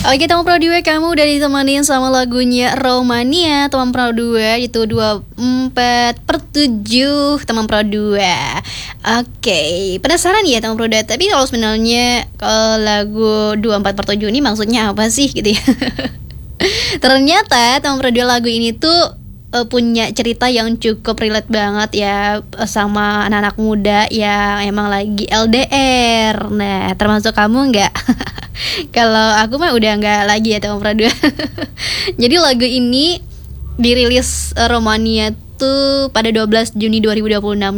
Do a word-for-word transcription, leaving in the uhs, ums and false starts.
Oke teman Pro dua, kamu udah ditemenin sama lagunya Romania teman Pro dua, itu dua puluh empat per tujuh teman Pro dua. Oke, penasaran ya teman Pro dua, tapi kalau sebenarnya kalau lagu dua puluh empat per tujuh ini maksudnya apa sih gitu ya. Ternyata teman Pro dua, lagu ini tuh uh, punya cerita yang cukup relate banget ya uh, sama anak-anak muda yang emang lagi L D R. Nah, termasuk kamu nggak? Kalau aku mah udah nggak lagi ya teman Pro dua. Jadi lagu ini dirilis uh, Romania tuh pada dua belas Juni dua ribu dua puluh enam